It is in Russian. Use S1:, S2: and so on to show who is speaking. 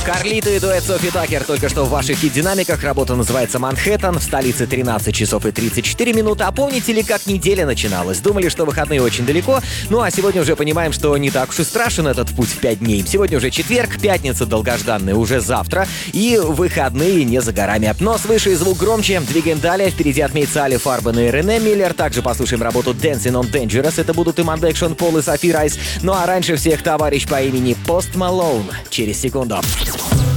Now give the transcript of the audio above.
S1: Карлито и дуэт Софи Таккер только что в ваших хит-динамиках. Работа называется «Манхэттен». В столице 13 часов и 34 минуты. А помните ли, как неделя начиналась? Думали, что выходные очень далеко. Ну а сегодня уже понимаем, что не так уж и страшен этот путь в 5 дней. Сегодня уже четверг, пятница долгожданная уже завтра. И выходные не за горами. Но свыше и звук громче. Двигаем далее. Впереди отметится Али Фарбен и Рене Миллер. Также послушаем работу Dancing on Dangerous. Это будут Иман Бек, Шон Пол и Софи Райс. Ну а раньше всех товарищ по имени Пост Малоун. Через секунду.